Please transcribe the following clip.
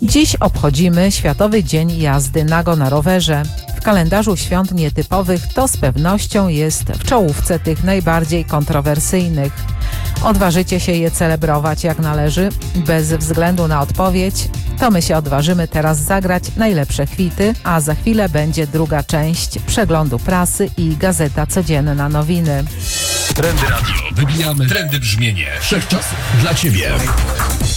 Dziś obchodzimy Światowy Dzień Jazdy Nago na rowerze. W kalendarzu świąt nietypowych to z pewnością jest w czołówce tych najbardziej kontrowersyjnych. Odważycie się je celebrować jak należy, bez względu na odpowiedź? To my się odważymy teraz zagrać najlepsze chwity, a za chwilę będzie druga część przeglądu prasy i Gazeta Codzienna Nowiny. Trendy Radio. Wybijamy trendy brzmienie wszechczasów dla Ciebie.